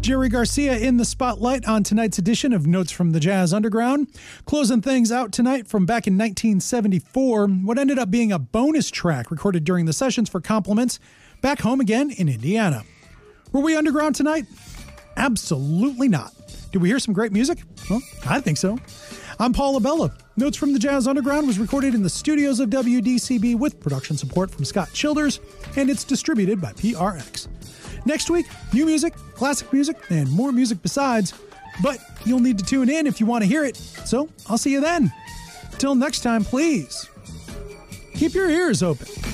Jerry Garcia in the spotlight on tonight's edition of Notes from the Jazz Underground. Closing things out tonight from back in 1974, what ended up being a bonus track recorded during the sessions for Compliments, Back Home Again in Indiana. Were we underground tonight? Absolutely not. Did we hear some great music? Well, I think so. I'm Paul Abella. Notes from the Jazz Underground was recorded in the studios of WDCB with production support from Scott Childers, and it's distributed by PRX. Next week, new music, classic music, and more music besides. But you'll need to tune in if you want to hear it. So I'll see you then. Till next time, please keep your ears open.